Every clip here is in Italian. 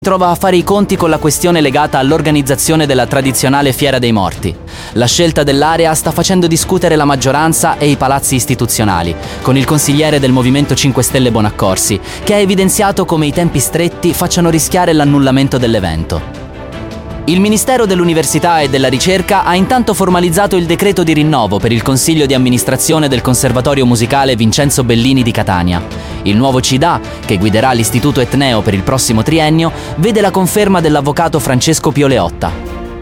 trova a fare i conti con la questione legata all'organizzazione della tradizionale Fiera dei Morti. La scelta dell'area sta facendo discutere la maggioranza e i palazzi istituzionali, con il consigliere del Movimento 5 Stelle Bonaccorsi, che ha evidenziato come i tempi stretti facciano rischiare l'annullamento dell'evento. Il Ministero dell'Università e della Ricerca ha intanto formalizzato il decreto di rinnovo per il Consiglio di amministrazione del Conservatorio Musicale Vincenzo Bellini di Catania. Il nuovo CIDA, che guiderà l'Istituto Etneo per il prossimo triennio, vede la conferma dell'avvocato Francesco Pioleotta.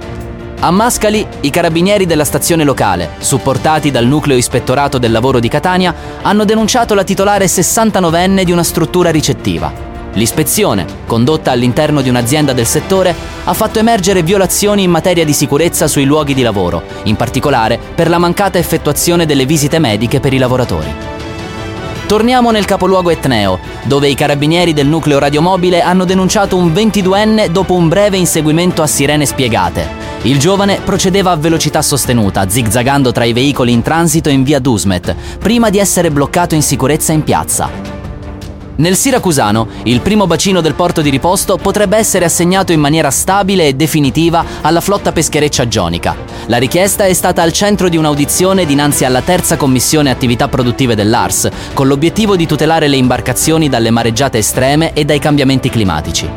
A Mascali, i carabinieri della stazione locale, supportati dal Nucleo Ispettorato del Lavoro di Catania, hanno denunciato la titolare 69enne di una struttura ricettiva. L'ispezione, condotta all'interno di un'azienda del settore, ha fatto emergere violazioni in materia di sicurezza sui luoghi di lavoro, in particolare per la mancata effettuazione delle visite mediche per i lavoratori. Torniamo nel capoluogo etneo, dove i carabinieri del nucleo radiomobile hanno denunciato un 22enne dopo un breve inseguimento a sirene spiegate. Il giovane procedeva a velocità sostenuta, zigzagando tra i veicoli in transito in via Dusmet, prima di essere bloccato in sicurezza in piazza. Nel Siracusano, il primo bacino del porto di riposto potrebbe essere assegnato in maniera stabile e definitiva alla flotta peschereccia gionica. La richiesta è stata al centro di un'audizione dinanzi alla terza commissione attività produttive dell'ARS, con l'obiettivo di tutelare le imbarcazioni dalle mareggiate estreme e dai cambiamenti climatici.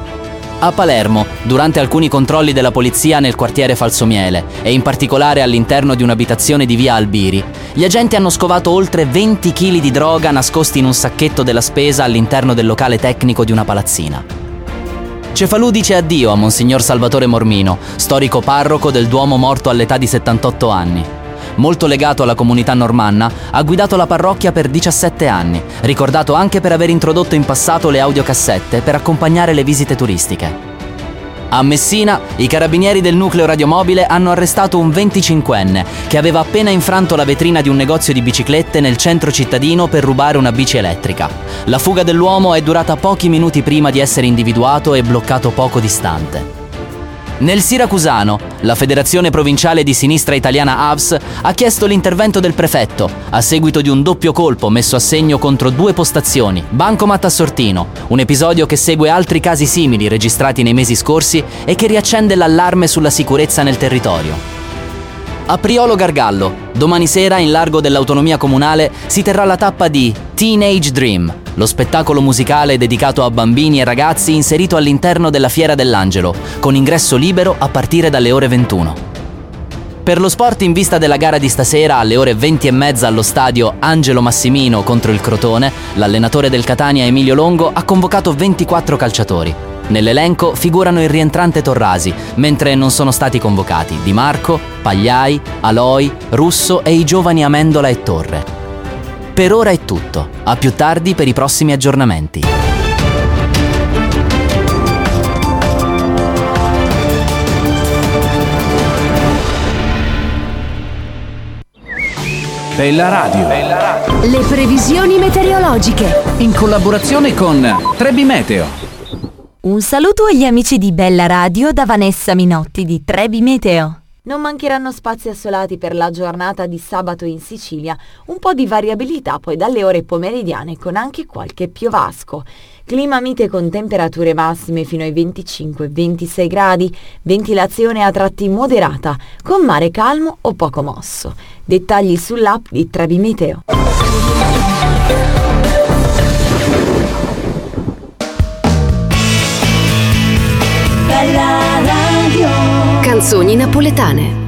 A Palermo, durante alcuni controlli della polizia nel quartiere Falsomiele e in particolare all'interno di un'abitazione di via Albiri, gli agenti hanno scovato oltre 20 kg di droga nascosti in un sacchetto della spesa all'interno del locale tecnico di una palazzina. Cefalù dice addio a Monsignor Salvatore Mormino, storico parroco del Duomo morto all'età di 78 anni. Molto legato alla comunità normanna, ha guidato la parrocchia per 17 anni, ricordato anche per aver introdotto in passato le audiocassette per accompagnare le visite turistiche. A Messina, i carabinieri del nucleo radiomobile hanno arrestato un 25enne che aveva appena infranto la vetrina di un negozio di biciclette nel centro cittadino per rubare una bici elettrica. La fuga dell'uomo è durata pochi minuti prima di essere individuato e bloccato poco distante. Nel Siracusano, la Federazione Provinciale di Sinistra Italiana AVS ha chiesto l'intervento del prefetto a seguito di un doppio colpo messo a segno contro 2 postazioni, bancomat a Sortino, un episodio che segue altri casi simili registrati nei mesi scorsi e che riaccende l'allarme sulla sicurezza nel territorio. A Priolo Gargallo, domani sera in largo dell'autonomia comunale si terrà la tappa di Teenage Dream, lo spettacolo musicale dedicato a bambini e ragazzi inserito all'interno della Fiera dell'Angelo, con ingresso libero a partire dalle ore 21. Per lo sport, in vista della gara di stasera alle ore 20:30 allo stadio Angelo Massimino contro il Crotone, l'allenatore del Catania Emilio Longo ha convocato 24 calciatori. Nell'elenco figurano il rientrante Torrasi, mentre non sono stati convocati Di Marco, Pagliai, Aloi, Russo e i giovani Amendola e Torre. Per ora è tutto, a più tardi per i prossimi aggiornamenti. Bella Radio. Le previsioni meteorologiche. In collaborazione con Trebi Meteo. Un saluto agli amici di Bella Radio da Vanessa Minotti di Trebi Meteo. Non mancheranno spazi assolati per la giornata di sabato in Sicilia, un po' di variabilità poi dalle ore pomeridiane con anche qualche piovasco. Clima mite con temperature massime fino ai 25-26 gradi, ventilazione a tratti moderata, con mare calmo o poco mosso. Dettagli sull'app di Trebi Meteo. Bella Radio. Canzoni napoletane.